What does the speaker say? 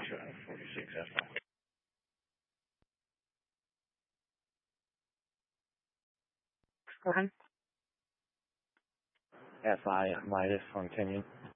246 FI. Go ahead. FI Midas from Tinian.